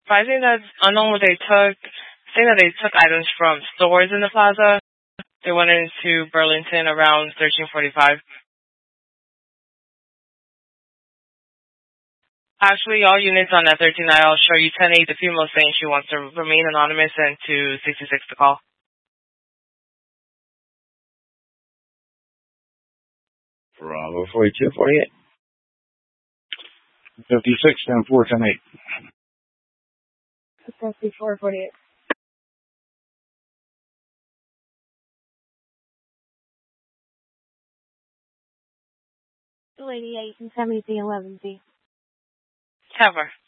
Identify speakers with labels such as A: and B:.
A: Advising that's unknown what they took, saying that they took items from stores in the plaza. They went into Burlington around 13:45. Actually, all units on that 13 I'll show you 10-8. The female saying she wants to remain anonymous and to 66 to call.
B: Bravo 4248. 56 and 410-8.
C: 5448. Lady 8 and 70 11Z.
A: Cover.